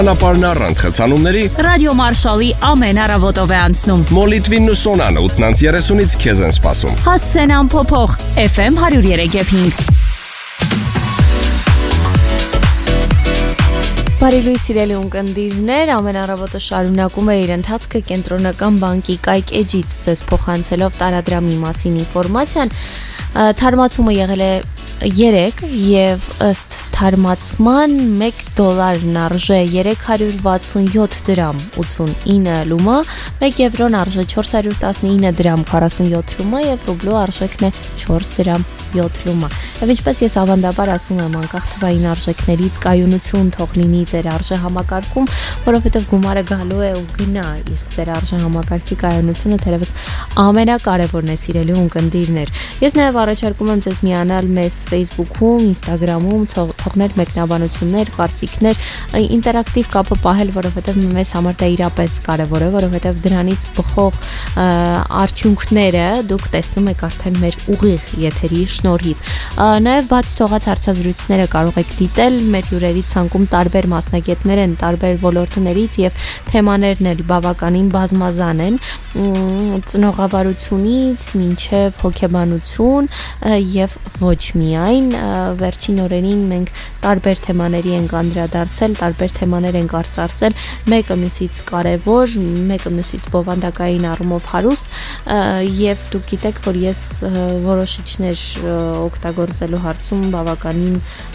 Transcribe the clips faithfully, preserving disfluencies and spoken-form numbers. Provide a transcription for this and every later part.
Ճանապարհն առանց խցանումների Ռադիո Մարշալի ամեն առավոտով է անցնում։ Մոլիտվին ու Սոնանը ութնանց երեսունից քեզ են սպասում։ Հասցեն ամփոփող Էֆ Էմ հարյուր երեք և հինգ։ Բարի լույս սիրելի ունկնդիրներ, ամեն առավոտը շարունակում է իր ընթացքը Կենտրոնական բանկի կայք էջից ձեզ փոխանցելով տարադրամի մասին ինֆորմացիան։ Թարմացումը եղել է երեք և ըստ թարմացման մեկ դոլարն արժե երեք հարյուր վաթսունյոթ դրամ ութսունինը լումա, մեկ եվրոն արժե չորս հարյուր տասնինը դրամ քառասունյոթ լումա և ռուբլու արժեքն է չորս դրամ յոթ լումա։ Եվ ինչպես ես ավանդաբար ասում եմ, անկախ թվային արժեքներից կայունություն թող լինի ձեր արժե համակարգում, որովհետև գումարը գալու է ու գնա, իսկ ձեր արժե համակարգի կայունությունը թերևս ամենակարևորն է սիրելի ունկնդիրներ։ Ես նաև առաջարկում եմ ձեզ միանալ մեզ Facebook-ում, Instagram-ում, թողնել մեկնաբանություններ, կարծիքներ, ինտերակտիվ կապը պահել, որովհետև մեզ համար դա իրապես կարևոր է, որովհետև դրանից բխող արդյունքները դուք տեսնում եք արդեն մեր ուղիղ եթերի շնորհիվ։ Նաև բաց թողած հարցազրույցները կարող եք դիտել մեր հյուրերի ցանկում տարբեր մասնագետներ են, տարբեր ոլորտներից եւ թեմաներն էլ բավականին բազմազան են, ծնողավարությունից մինչև հոգեբանություն եւ ոչ միայն վերջին օրերին մենք տարբեր թեմաների ենք անդրադարձել, տարբեր թեմաներ ենք արծարծել, մեկը մյուսից կարևոր, մեկը մյուսից բովանդակային առումով հարուստ եւ դուք գիտեք, որ ես որոշիչներ օգտագործելու հարցում բավականին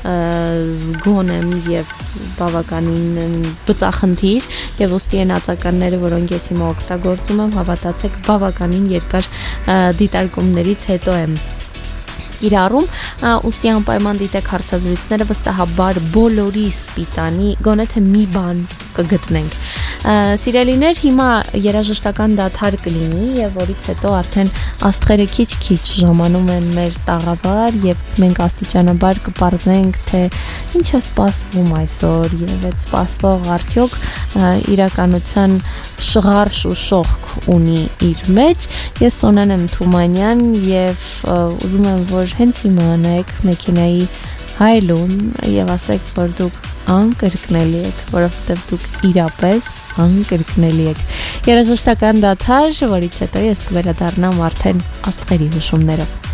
զգոն եմ եւ բավականին բծախնդիր եւ ուստի այն ածականները, որոնք ես հիմա օգտագործում եմ, հավատացեք, բավականին երկար դիտարկումներից հետո եմ կիրառում, ուստի անպայման դիտեք հարցազրույցները, վստահաբար բոլորի սպիտանի, գոնե թե մի բան կգտնենք։ Սիրելիներ, հիմա երաժշտական դադար կլինի եւ որից հետո արդեն աստղերը քիչ-քիչ ժամանում են մեր տաղավար եւ մենք աստիճանաբար կպարզենք, թե ինչ է սպասվում այսօր եւ այդ սպասվող արդյոք իրականության շղարշ ու շողք ունի իր մեջ։ Ես Սոնան եմ Թումանյան եւ ուզում եմ, որ հենց հիմա անեք մեքենայի հայլուն եւ ասեք, որ դուք անկրկնելի եք, որովհետև դուք իրապես անկրկնելի եք։ Երաժշտական դադար, որից հետո ես կվերադառնամ արդեն աստղերի հուշումներով։